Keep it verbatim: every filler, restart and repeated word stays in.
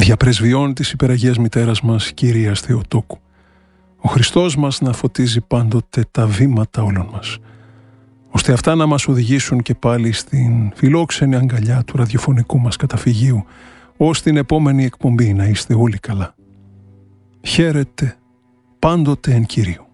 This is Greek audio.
Διαπρεσβειών της υπεραγίας μητέρας μας, Κυρίας Θεοτόκου, ο Χριστός μας να φωτίζει πάντοτε τα βήματα όλων μας, ώστε αυτά να μας οδηγήσουν και πάλι στην φιλόξενη αγκαλιά του ραδιοφωνικού μας καταφυγίου, ως την επόμενη εκπομπή να είστε όλοι καλά. Χαίρετε πάντοτε εν Κυρίου.